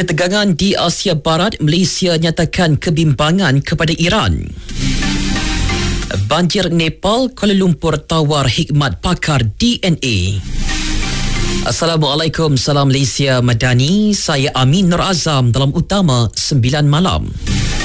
Ketegangan di Asia Barat, Malaysia nyatakan kebimbangan kepada Iran. Banjir Nepal, Kuala Lumpur tawar hikmat pakar DNA. Assalamualaikum, salam Malaysia Madani. Saya Amin Nur Azam dalam Utama 9 Malam.